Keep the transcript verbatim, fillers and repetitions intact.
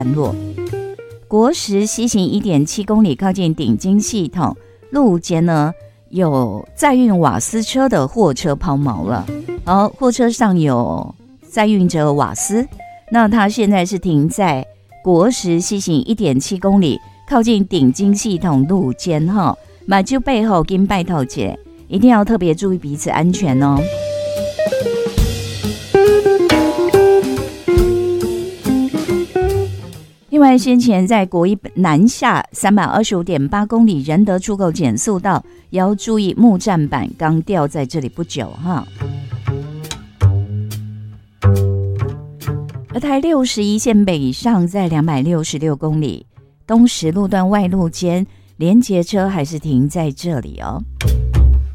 段落。国十西行 一点七公里，靠近顶金系统路间呢，有载运瓦斯车的货车抛锚了，然后货车上有载运着瓦斯，那它现在是停在国十西行 一点七公里，靠近顶金系统路间哈，马就背后跟拜托姐，一定要特别注意彼此安全哦。另外，先前在国一南下三百二十五点八公里仁德出口减速道，也要注意木栈板刚掉在这里不久哈。而台六十一线北上在两百六十六公里，东石路段外路间连结车还是停在这里哦。